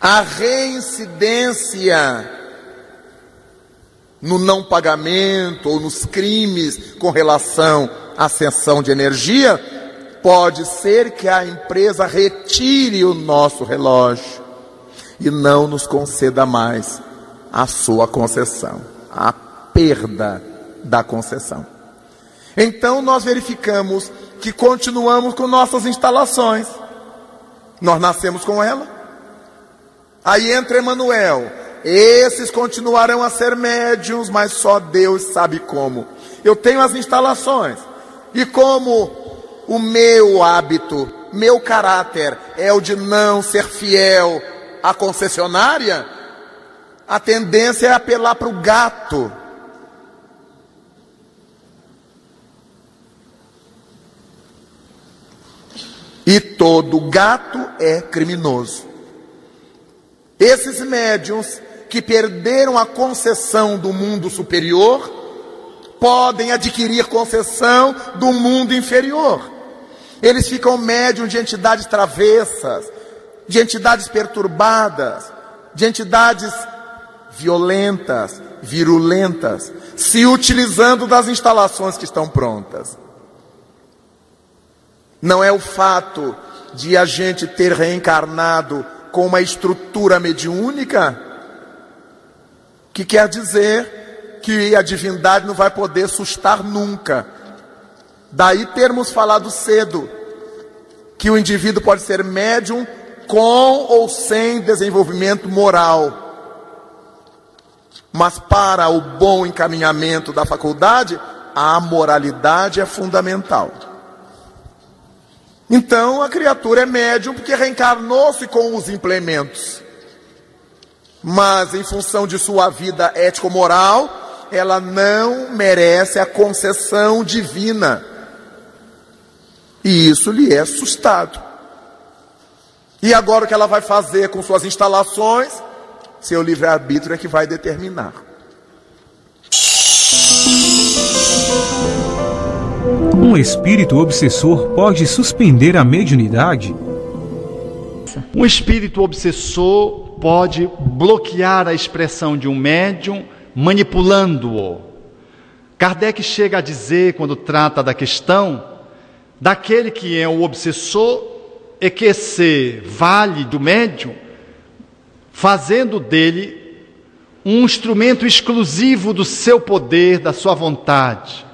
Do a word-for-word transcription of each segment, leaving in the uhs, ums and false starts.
A reincidência no não pagamento ou nos crimes com relação à cessão de energia, pode ser que a empresa retire o nosso relógio e não nos conceda mais a sua concessão, a perda da concessão. Então nós verificamos que continuamos com nossas instalações. Nós nascemos com ela. Aí entra Emmanuel. Esses continuarão a ser médiuns, mas só Deus sabe como. Eu tenho as instalações. E como o meu hábito, meu caráter é o de não ser fiel à concessionária, a tendência é apelar para o gato. E todo gato é criminoso. Esses médiuns que perderam a concessão do mundo superior podem adquirir concessão do mundo inferior. Eles ficam médiuns de entidades travessas, de entidades perturbadas, de entidades violentas, virulentas, se utilizando das instalações que estão prontas. Não é o fato de a gente ter reencarnado com uma estrutura mediúnica que quer dizer que a divindade não vai poder sustar nunca. Daí termos falado cedo que o indivíduo pode ser médium com ou sem desenvolvimento moral. Mas para o bom encaminhamento da faculdade, a moralidade é fundamental. Então a criatura é médium porque reencarnou-se com os implementos. Mas em função de sua vida ético-moral, ela não merece a concessão divina. E isso lhe é sustado. E agora o que ela vai fazer com suas instalações? Seu livre-arbítrio é que vai determinar. Um espírito obsessor pode suspender a mediunidade? Um espírito obsessor pode bloquear a expressão de um médium, manipulando-o. Kardec chega a dizer, quando trata da questão, daquele que é o obsessor, e que se vale do médium, fazendo dele um instrumento exclusivo do seu poder, da sua vontade,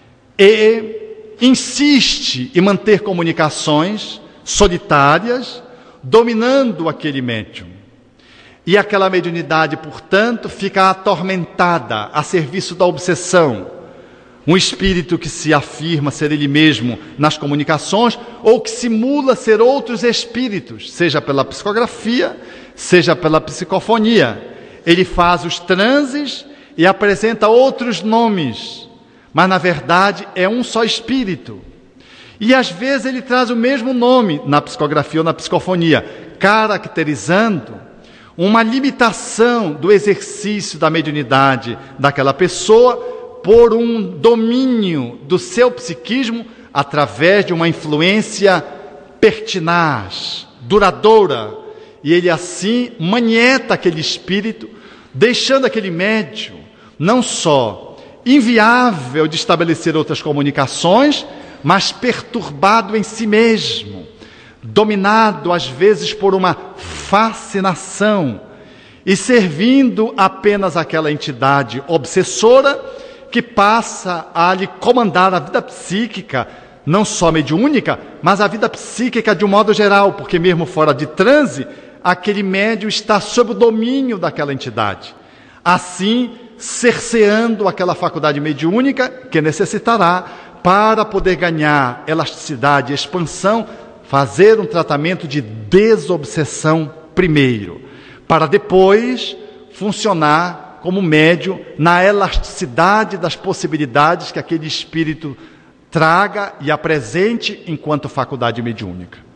e insiste em manter comunicações solitárias, dominando aquele médium. E aquela mediunidade, portanto, fica atormentada a serviço da obsessão. Um espírito que se afirma ser ele mesmo nas comunicações, ou que simula ser outros espíritos, seja pela psicografia, seja pela psicofonia. Ele faz os transes e apresenta outros nomes, mas na verdade é um só espírito. E às vezes ele traz o mesmo nome na psicografia ou na psicofonia, caracterizando uma limitação do exercício da mediunidade daquela pessoa por um domínio do seu psiquismo através de uma influência pertinaz, duradoura. E ele assim manieta aquele espírito, deixando aquele médium não só inviável de estabelecer outras comunicações, mas perturbado em si mesmo, dominado às vezes por uma fascinação e servindo apenas aquela entidade obsessora que passa a lhe comandar a vida psíquica, não só mediúnica, mas a vida psíquica de um modo geral, porque mesmo fora de transe, aquele médium está sob o domínio daquela entidade, assim cerceando aquela faculdade mediúnica que necessitará para poder ganhar elasticidade e expansão, fazer um tratamento de desobsessão primeiro, para depois funcionar como médium na elasticidade das possibilidades que aquele espírito traga e apresente enquanto faculdade mediúnica.